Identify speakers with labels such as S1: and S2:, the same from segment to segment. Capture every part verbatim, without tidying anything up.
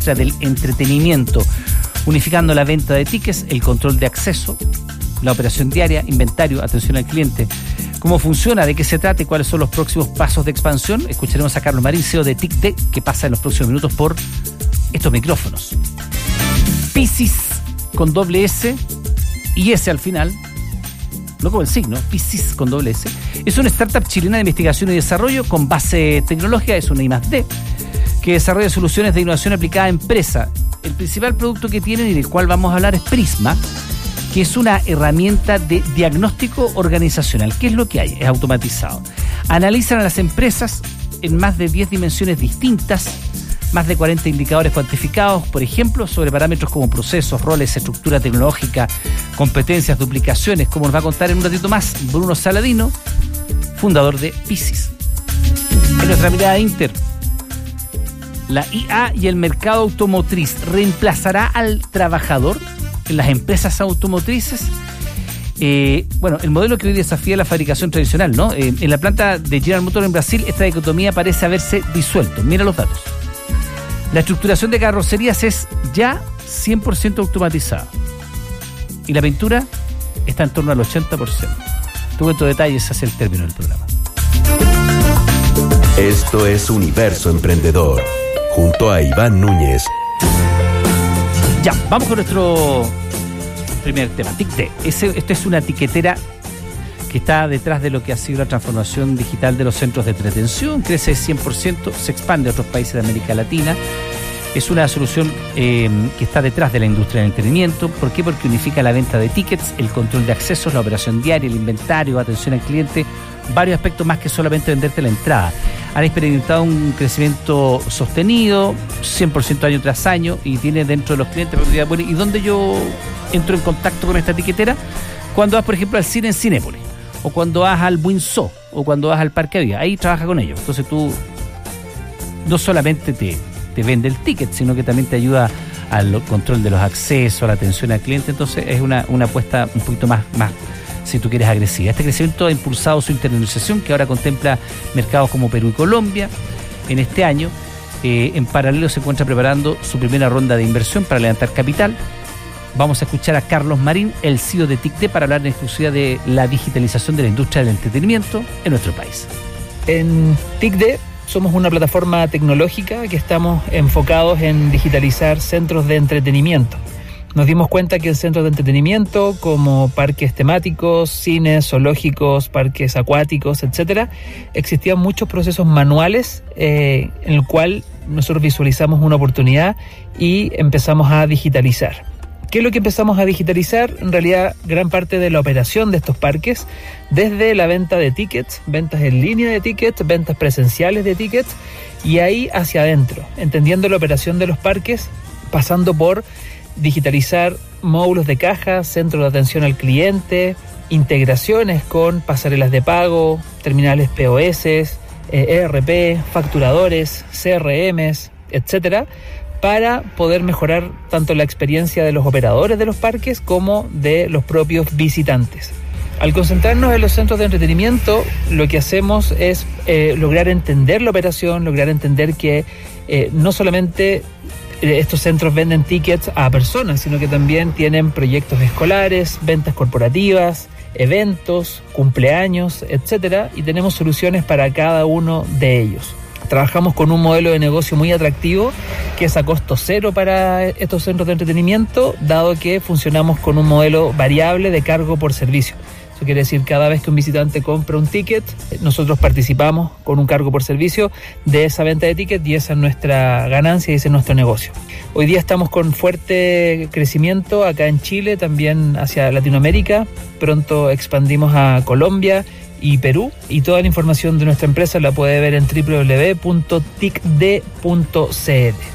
S1: industria del entretenimiento, unificando la venta de tickets, el control de acceso, la operación diaria, inventario, atención al cliente. ¿Cómo funciona? ¿De qué se trata? ¿Y cuáles son los próximos pasos de expansión? Escucharemos a Carlos Marín, C E O de TICD, que pasa en los próximos minutos por estos micrófonos. Piscis, con doble S y S al final, no como el signo, Piscis con doble S, es una startup chilena de investigación y desarrollo con base tecnológica, es una I más D, que desarrolla soluciones de innovación aplicada a empresa. El principal producto que tienen y del cual vamos a hablar es Prisma, que es una herramienta de diagnóstico organizacional. ¿Qué es lo que hay? Es automatizado. Analizan a las empresas en más de diez dimensiones distintas, más de cuarenta indicadores cuantificados, por ejemplo, sobre parámetros como procesos, roles, estructura tecnológica, competencias, duplicaciones, como nos va a contar en un ratito más Bruno Saladino, fundador de Piscis. En nuestra mirada Inter, la I A y el mercado automotriz, ¿reemplazará al trabajador en las empresas automotrices? Eh, bueno, el modelo que hoy desafía la fabricación tradicional, ¿no? Eh, en la planta de General Motors en Brasil, esta dicotomía parece haberse disuelto. Mira los datos. La estructuración de carrocerías es ya cien por ciento automatizada. Y la pintura está en torno al ochenta por ciento. Te cuento detalles hacia el término del programa.
S2: Esto es Universo Emprendedor, junto a Iván Núñez.
S1: Ya, vamos con nuestro primer tema, TICD. Esta es una tiquetera que está detrás de lo que ha sido la transformación digital de los centros de entretención. Crece cien por ciento, se expande a otros países de América Latina. Es una solución eh, que está detrás de la industria del entretenimiento. ¿Por qué? Porque unifica la venta de tickets, el control de accesos, la operación diaria, el inventario, atención al cliente, varios aspectos más que solamente venderte la entrada. Han experimentado un crecimiento sostenido, cien por ciento año tras año, y tiene dentro de los clientes... Bueno, ¿y dónde yo entro en contacto con esta tiquetera? Cuando vas, por ejemplo, al cine en Cinépolis, o cuando vas al Buinzó, o cuando vas al Parque Avia, ahí trabaja con ellos. Entonces tú no solamente te, te vende el ticket, sino que también te ayuda al control de los accesos, a la atención al cliente. Entonces es una, una apuesta un poquito más, más, si tú quieres, agresiva. Este crecimiento ha impulsado su internacionalización, que ahora contempla mercados como Perú y Colombia. En este año, eh, en paralelo, se encuentra preparando su primera ronda de inversión para levantar capital. Vamos a escuchar a Carlos Marín, el C E O de TICD, para hablar en exclusiva de la digitalización de la industria del entretenimiento en nuestro país.
S3: En TICD somos una plataforma tecnológica que estamos enfocados en digitalizar centros de entretenimiento. Nos dimos cuenta que en centros de entretenimiento, como parques temáticos, cines, zoológicos, parques acuáticos, etcétera, existían muchos procesos manuales eh, en el cual nosotros visualizamos una oportunidad y empezamos a digitalizar. ¿Qué es lo que empezamos a digitalizar? En realidad, gran parte de la operación de estos parques, desde la venta de tickets, ventas en línea de tickets, ventas presenciales de tickets, y ahí hacia adentro, entendiendo la operación de los parques, pasando por digitalizar módulos de caja, centros de atención al cliente, integraciones con pasarelas de pago, terminales P O S, eh, E R P, facturadores, C R Ms, etcétera, para poder mejorar tanto la experiencia de los operadores de los parques como de los propios visitantes. Al concentrarnos en los centros de entretenimiento, lo que hacemos es eh, lograr entender la operación, lograr entender que eh, no solamente estos centros venden tickets a personas, sino que también tienen proyectos escolares, ventas corporativas, eventos, cumpleaños, etcétera, y tenemos soluciones para cada uno de ellos. Trabajamos con un modelo de negocio muy atractivo que es a costo cero para estos centros de entretenimiento, dado que funcionamos con un modelo variable de cargo por servicio. Eso quiere decir, cada vez que un visitante compra un ticket, nosotros participamos con un cargo por servicio de esa venta de ticket, y esa es nuestra ganancia y ese es nuestro negocio. Hoy día estamos con fuerte crecimiento acá en Chile, también hacia Latinoamérica. Pronto expandimos a Colombia y Perú, y toda la información de nuestra empresa la puede ver en doble u doble u doble u punto ticd punto c l.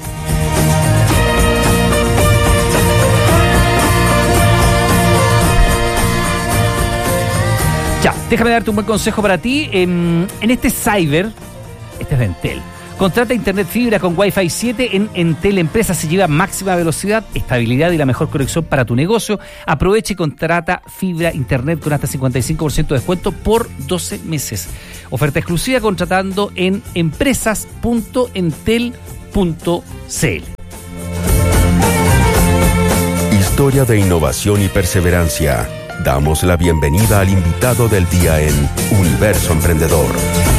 S1: Ya, déjame darte un buen consejo para ti. En, en este Cyber, este es de Entel. Contrata internet fibra con Wi-Fi siete en Entel Empresa. Se lleva máxima velocidad, estabilidad y la mejor conexión para tu negocio. Aprovecha y contrata fibra internet con hasta cincuenta y cinco por ciento de descuento por doce meses. Oferta exclusiva contratando en empresas punto entel punto c l.
S2: historia de innovación y perseverancia. Damos la bienvenida al invitado del día en Universo Emprendedor.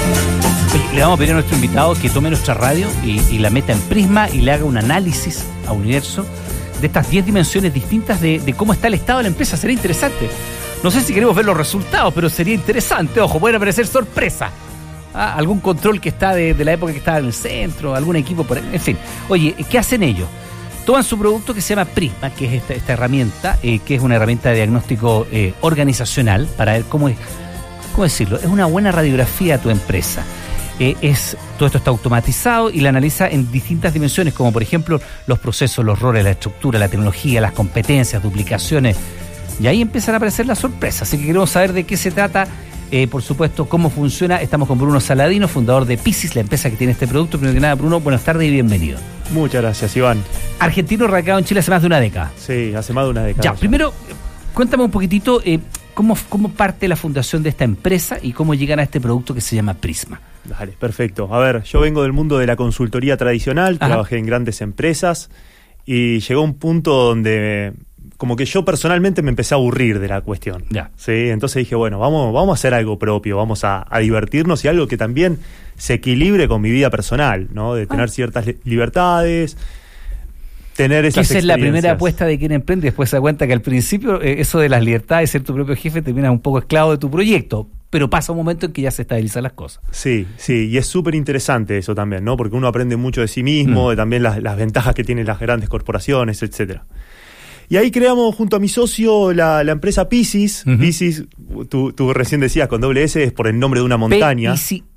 S1: Le vamos a pedir a nuestro invitado que tome nuestra radio y, y la meta en Prisma y le haga un análisis a Universo de estas diez dimensiones distintas de, de cómo está el estado de la empresa. Sería interesante. No sé si queremos ver los resultados, pero sería interesante. Ojo, pueden aparecer sorpresas. Ah, algún control que está de, de la época que estaba en el centro, algún equipo por ahí. En fin, oye, ¿qué hacen ellos? Toman su producto que se llama Prisma, que es esta, esta herramienta, eh, que es una herramienta de diagnóstico eh, organizacional para ver cómo es, ¿cómo decirlo? Es una buena radiografía de tu empresa. Eh, es, todo esto está automatizado y la analiza en distintas dimensiones, como por ejemplo los procesos, los roles, la estructura, la tecnología, las competencias, duplicaciones. Y ahí empiezan a aparecer las sorpresas. Así que queremos saber de qué se trata. Eh, por supuesto, cómo funciona. Estamos con Bruno Saladino, fundador de Pisis, la empresa que tiene este producto. Primero que nada, Bruno, buenas tardes y bienvenido.
S4: Muchas gracias, Iván.
S1: Argentino radicado en Chile hace más de una década.
S4: Sí, hace más de una década.
S1: Ya, ya. Primero, cuéntame un poquitito eh, cómo, cómo parte la fundación de esta empresa y cómo llegan a este producto que se llama Prisma.
S4: Dale, perfecto. A ver, yo vengo del mundo de la consultoría tradicional, Ajá. trabajé en grandes empresas y llegó un punto donde como que yo personalmente me empecé a aburrir de la cuestión.
S1: Ya.
S4: ¿Sí? Entonces dije, bueno, vamos, vamos a hacer algo propio, vamos a, a divertirnos y algo que también se equilibre con mi vida personal, ¿no? De tener ah. ciertas li- libertades, tener esas
S1: Esa es la primera apuesta de quien emprende. Después se da cuenta que al principio eh, eso de las libertades, ser tu propio jefe, terminas un poco esclavo de tu proyecto. Pero pasa un momento en que ya se estabilizan las cosas.
S4: Sí, sí, y es súper interesante eso también, ¿no? Porque uno aprende mucho de sí mismo, mm. de también las, las ventajas que tienen las grandes corporaciones, etcétera. Y ahí creamos junto a mi socio la, la empresa Pisis. Uh-huh. Pisis, tú, tú recién decías con doble S, es por el nombre de una montaña.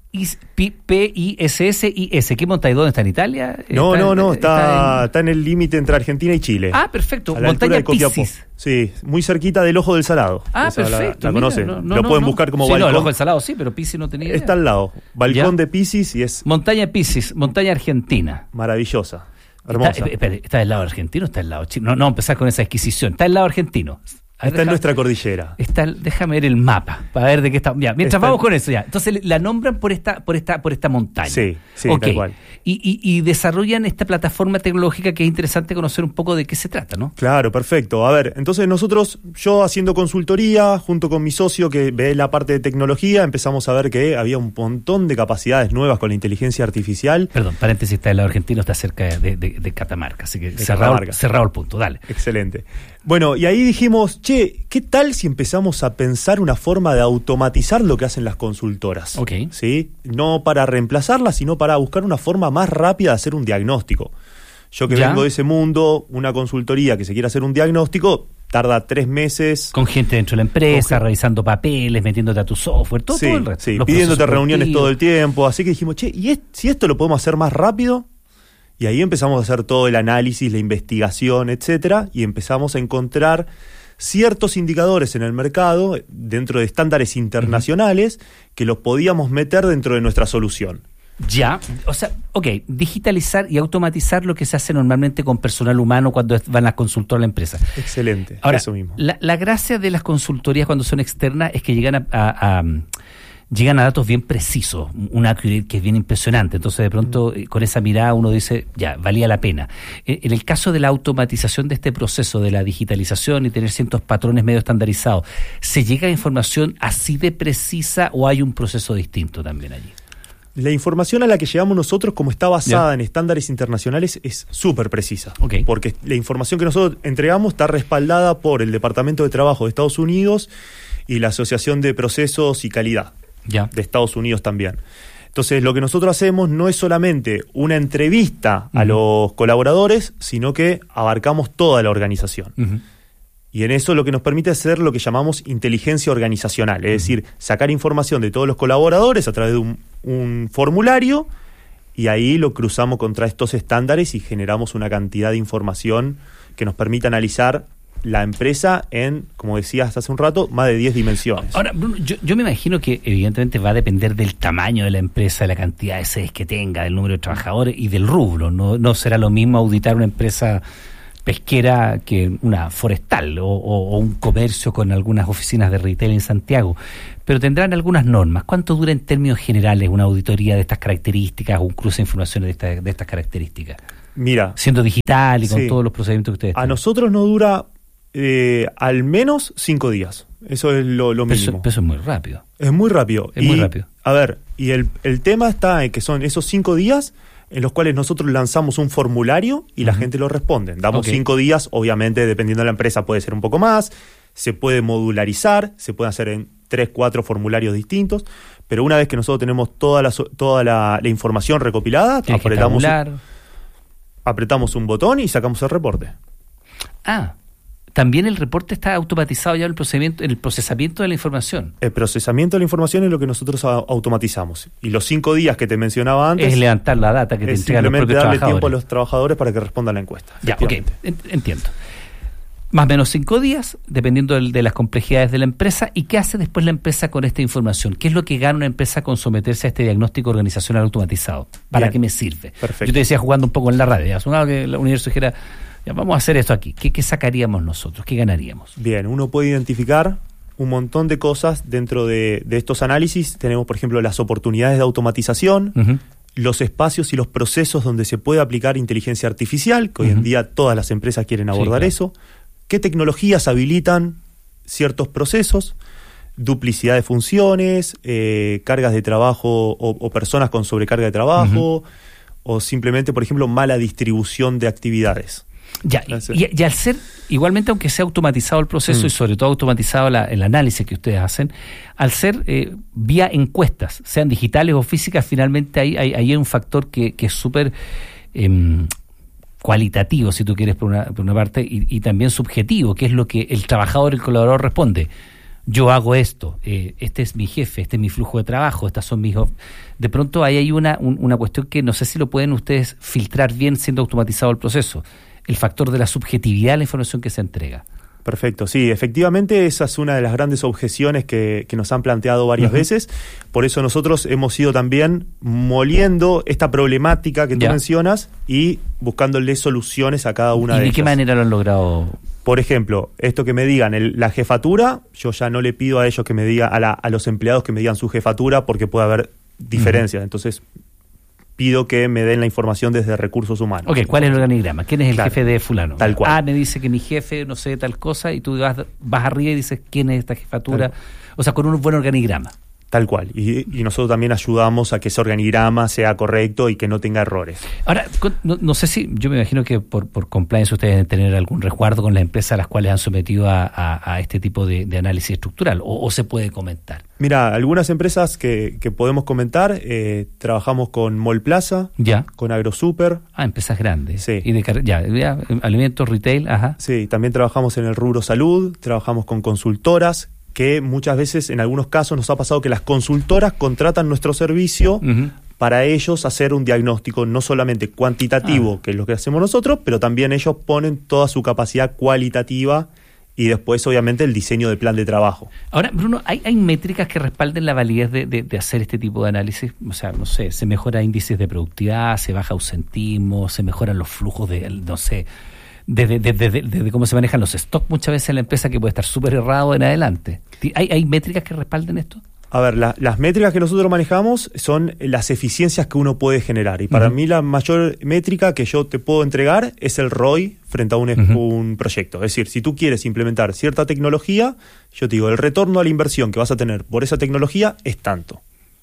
S1: P I S S I S. ¿Qué montaña? ¿Dónde está? ¿En Italia?
S4: No,
S1: ¿Está
S4: no, no,
S1: en,
S4: está,
S1: está, en...
S4: está en el límite entre Argentina y Chile.
S1: Ah, perfecto.
S4: A la
S1: montaña
S4: altura de Copiapó. Sí, muy cerquita del Ojo del Salado.
S1: Ah,
S4: Esa
S1: perfecto.
S4: La, la conocen.
S1: No, no,
S4: Lo
S1: no,
S4: pueden
S1: no.
S4: buscar como
S1: sí,
S4: balcón.
S1: No, el Ojo del Salado sí, pero Pisis no tenía idea.
S4: Está al lado. Balcón
S1: ¿Ya?
S4: de Pisis y es...
S1: Montaña Pisis, montaña argentina.
S4: Maravillosa. Hermosa.
S1: Está, espera, ¿está del lado argentino o está del lado chino? No, no, empezar con esa exquisición. Está del lado argentino.
S4: Ver, está deja, en nuestra cordillera.
S1: Está, déjame ver el mapa para ver de qué está. Ya, mientras está vamos con eso ya. Entonces la nombran por esta, por esta, por esta montaña.
S4: Sí, sí,
S1: okay.
S4: tal cual.
S1: Y, y, y desarrollan esta plataforma tecnológica que es interesante conocer un poco de qué se trata, ¿no?
S4: Claro, perfecto. A ver, entonces nosotros, yo haciendo consultoría, junto con mi socio que ve la parte de tecnología, empezamos a ver que había un montón de capacidades nuevas con la inteligencia artificial.
S1: Perdón, paréntesis, está del lado argentino, está cerca de, de, de Catamarca, así que cerrado, Catamarca. cerrado el punto, dale.
S4: Excelente. Bueno, y ahí dijimos, che, ¿qué tal si empezamos a pensar una forma de automatizar lo que hacen las consultoras?
S1: Ok.
S4: ¿Sí? No para reemplazarlas, sino para buscar una forma más rápida de hacer un diagnóstico. Yo que ¿Ya? vengo de ese mundo, una consultoría que se quiere hacer un diagnóstico, tarda tres meses.
S1: Con gente dentro de la empresa, con... revisando papeles, metiéndote a tu software, todo,
S4: sí,
S1: todo el resto.
S4: Sí, pidiéndote reuniones todo el tiempo. Así que dijimos, che, ¿y es, si esto lo podemos hacer más rápido? Y ahí empezamos a hacer todo el análisis, la investigación, etcétera, y empezamos a encontrar ciertos indicadores en el mercado, dentro de estándares internacionales, uh-huh. que los podíamos meter dentro de nuestra solución.
S1: Ya, o sea, ok, digitalizar y automatizar lo que se hace normalmente con personal humano cuando van las consultoras a la empresa.
S4: Excelente,
S1: ahora,
S4: eso mismo.
S1: La, la gracia de las consultorías cuando son externas es que llegan a... a, a llegan a datos bien precisos, un accurate que es bien impresionante. Entonces, de pronto, mm. con esa mirada uno dice, ya, valía la pena. En el caso de la automatización de este proceso, de la digitalización y tener ciertos patrones medio estandarizados, ¿se llega a información así de precisa o hay un proceso distinto también allí?
S4: La información a la que llegamos nosotros, como está basada yeah. en estándares internacionales, es súper precisa.
S1: Okay.
S4: Porque la información que nosotros entregamos está respaldada por el Departamento de Trabajo de Estados Unidos y la Asociación de Procesos y Calidad.
S1: Ya.
S4: de Estados Unidos también. Entonces, lo que nosotros hacemos no es solamente una entrevista uh-huh. a los colaboradores, sino que abarcamos toda la organización. Uh-huh. Y en eso lo que nos permite hacer lo que llamamos inteligencia organizacional, es uh-huh. decir, sacar información de todos los colaboradores a través de un, un formulario, y ahí lo cruzamos contra estos estándares y generamos una cantidad de información que nos permite analizar la empresa en, como decías hace un rato, más de diez dimensiones.
S1: Ahora, Bruno, yo, yo me imagino que evidentemente va a depender del tamaño de la empresa, de la cantidad de sedes que tenga, del número de trabajadores y del rubro. No, no será lo mismo auditar una empresa pesquera que una forestal o, o, o un comercio con algunas oficinas de retail en Santiago. Pero tendrán algunas normas. ¿Cuánto dura en términos generales una auditoría de estas características o un cruce de informaciones de, esta, de estas características?
S4: Mira,
S1: siendo digital y con
S4: sí.
S1: todos los procedimientos que ustedes
S4: A
S1: tienen.
S4: nosotros nos dura Eh, al menos cinco días. Eso es lo, lo mínimo.
S1: Pero eso, eso es muy rápido.
S4: Es muy rápido.
S1: Es
S4: y,
S1: muy rápido.
S4: A ver, y el, el tema está en que son esos cinco días en los cuales nosotros lanzamos un formulario y uh-huh. la gente lo responde. Damos okay. cinco días, obviamente, dependiendo de la empresa, puede ser un poco más, se puede modularizar, se puede hacer en tres, cuatro formularios distintos, pero una vez que nosotros tenemos toda la, toda la, la información recopilada, apretamos un, apretamos un botón y sacamos el reporte.
S1: Ah, también el reporte está automatizado ya en el procesamiento, en el procesamiento de la información.
S4: El procesamiento de la información es lo que nosotros a, automatizamos. Y los cinco días que te mencionaba antes...
S1: Es levantar la data que te entregan los propios
S4: darle
S1: trabajadores.
S4: Tiempo a los trabajadores para que respondan la encuesta.
S1: Ya, ok, entiendo. Más o menos cinco días, dependiendo de, de las complejidades de la empresa. ¿Y qué hace después la empresa con esta información? ¿Qué es lo que gana una empresa con someterse a este diagnóstico organizacional automatizado? ¿Para Bien. qué me sirve?
S4: Perfecto.
S1: Yo te decía jugando un poco en la radio, ya sonaba que la universo dijera... Ya, vamos a hacer esto aquí. ¿Qué, ¿Qué sacaríamos nosotros? ¿Qué ganaríamos?
S4: Bien, uno puede identificar un montón de cosas dentro de, de estos análisis. Tenemos, por ejemplo, las oportunidades de automatización, uh-huh. los espacios y los procesos donde se puede aplicar inteligencia artificial, que uh-huh. hoy en día todas las empresas quieren abordar sí, claro. eso. ¿Qué tecnologías habilitan ciertos procesos? Duplicidad de funciones, eh, cargas de trabajo o, o personas con sobrecarga de trabajo, uh-huh. o simplemente, por ejemplo, mala distribución de actividades.
S1: Ya, y, y al ser, igualmente aunque sea automatizado el proceso mm. y sobre todo automatizado la, el análisis que ustedes hacen, al ser eh, vía encuestas, sean digitales o físicas, finalmente hay, hay, hay un factor que, que es súper eh, cualitativo, si tú quieres, por una, por una parte, y, y también subjetivo, que es lo que el trabajador, el colaborador responde. Yo hago esto, eh, este es mi jefe, este es mi flujo de trabajo, estas son mis... De pronto ahí hay una, un, una cuestión que no sé si lo pueden ustedes filtrar bien siendo automatizado el proceso. El factor de la subjetividad de la información que se entrega.
S4: Perfecto, sí, efectivamente esa es una de las grandes objeciones que, que nos han planteado varias uh-huh. veces, por eso nosotros hemos ido también moliendo esta problemática que tú ya. mencionas y buscándole soluciones a cada una de ellas.
S1: ¿Y de qué manera lo han logrado?
S4: Por ejemplo, esto que me digan, el, la jefatura, yo ya no le pido a ellos que me digan, a, la, a los empleados que me digan su jefatura porque puede haber diferencias, uh-huh. entonces... pido que me den la información desde recursos humanos.
S1: Ok, ¿cuál es el organigrama? ¿Quién es el claro, jefe de fulano?
S4: Tal cual.
S1: Ah, me dice que mi jefe, no sé, tal cosa, y tú vas, vas arriba y dices quién es esta jefatura. O sea, con un buen organigrama.
S4: Tal cual. Y, y nosotros también ayudamos a que ese organigrama sea correcto y que no tenga errores.
S1: Ahora, no, no sé si, yo me imagino que por, por compliance ustedes deben tener algún resguardo con las empresas a las cuales han sometido a, a, a este tipo de, de análisis estructural, o, o se puede comentar.
S4: Mira, algunas empresas que, que podemos comentar, eh, trabajamos con Mall Plaza,
S1: ya.
S4: con AgroSuper.
S1: Ah, empresas grandes.
S4: Sí.
S1: Y de, ya, ya, alimentos, retail, ajá.
S4: Sí, también trabajamos en el rubro salud, trabajamos con consultoras, que muchas veces, en algunos casos, nos ha pasado que las consultoras contratan nuestro servicio uh-huh. para ellos hacer un diagnóstico no solamente cuantitativo, ah. que es lo que hacemos nosotros, pero también ellos ponen toda su capacidad cualitativa y después, obviamente, el diseño del plan de trabajo.
S1: Ahora, Bruno, ¿hay, hay métricas que respalden la validez de, de, de hacer este tipo de análisis? O sea, no sé, se mejora índices de productividad, se baja ausentismo, se mejoran los flujos de, no sé... Desde, desde, desde, desde cómo se manejan los stocks muchas veces en la empresa, que puede estar súper errado en adelante. ¿Hay, ¿Hay métricas que respalden esto?
S4: A ver, la, las métricas que nosotros manejamos son las eficiencias que uno puede generar. Y para uh-huh. mí la mayor métrica que yo te puedo entregar es el R O I frente a un, uh-huh. un proyecto. Es decir, si tú quieres implementar cierta tecnología, yo te digo, el retorno a la inversión que vas a tener por esa tecnología es tanto.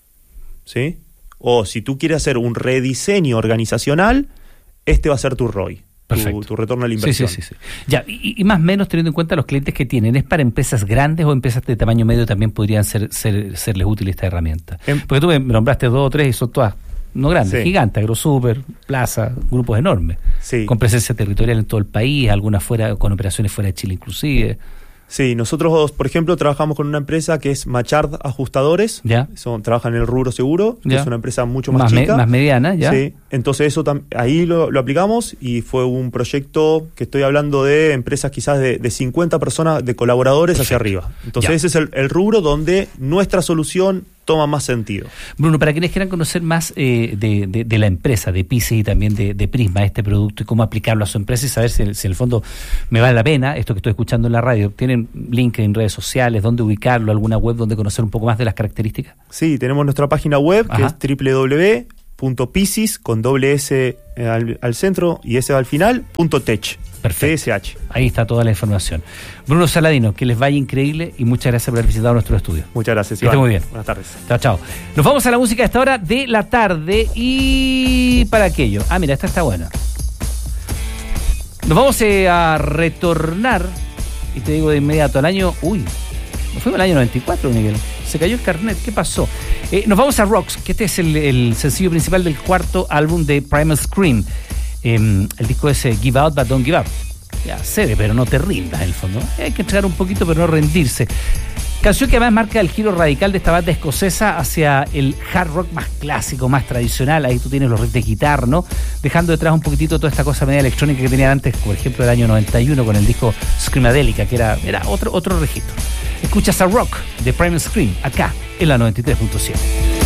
S4: ¿Sí? O si tú quieres hacer un rediseño organizacional, este va a ser tu R O I. Tu, tu retorno a la inversión.
S1: Sí, sí, sí, sí. Ya, y, y más o menos teniendo en cuenta los clientes que tienen, ¿es para empresas grandes o empresas de tamaño medio también podrían ser, ser serles útil esta herramienta? En, Porque tú me nombraste dos o tres y son todas no grandes, sí. gigantes, AgroSuper, Plaza, grupos enormes,
S4: sí.
S1: con presencia territorial en todo el país, algunas fuera, con operaciones fuera de Chile inclusive.
S4: Sí, nosotros, por ejemplo, trabajamos con una empresa que es Machard Ajustadores.
S1: Ya.
S4: Son, trabajan en el rubro seguro, que
S1: ya.
S4: es una empresa mucho más,
S1: más
S4: chica.
S1: Me, más mediana, ya.
S4: Sí, entonces eso tam- ahí lo, lo aplicamos y fue un proyecto que estoy hablando de empresas quizás de, de cincuenta personas, de colaboradores hacia arriba. Entonces ya. ese es el, el rubro donde nuestra solución toma más sentido.
S1: Bruno, para quienes quieran conocer más eh, de, de, de la empresa, de P I C E y también de, de Prisma, este producto y cómo aplicarlo a su empresa y saber si, si en el fondo me vale la pena, esto que estoy escuchando en la radio, ¿tienen link en redes sociales, dónde ubicarlo, alguna web donde conocer un poco más de las características?
S4: Sí, tenemos nuestra página web, Ajá. que es doble u doble u doble u punto punto piscis con doble S al, al centro y S al final, punto tech.
S1: Perfecto.
S4: T S H.
S1: Ahí está toda la información. Bruno Saladino, que les vaya increíble y muchas gracias por haber visitado nuestro estudio.
S4: Muchas gracias,
S1: Que
S4: Iván.
S1: esté muy bien.
S4: Buenas tardes.
S1: Chao, chao. Nos vamos a la música a esta hora de la tarde y para aquello. Ah, mira, esta está buena. Nos vamos eh, a retornar, y te digo de inmediato, al año... Uy, nos fuimos al año noventa y cuatro, Miguel. Se cayó el carnet, ¿qué pasó? Eh, nos vamos a Rocks, que este es el, el sencillo principal del cuarto álbum de Primal Scream. Eh, el disco es eh, Give Out But Don't Give Up. Ya, cede, pero no te rindas, en el fondo. Hay que entregar un poquito, pero no rendirse. Canción que además marca el giro radical de esta banda escocesa hacia el hard rock más clásico, más tradicional. Ahí tú tienes los riffs de guitarra, ¿no? Dejando detrás un poquitito toda esta cosa media electrónica que tenían antes, por ejemplo, el año noventa y uno con el disco Screamadelica, que era, era otro, otro registro. Escuchas a Rock de Primal Scream, acá, en la noventa y tres punto siete.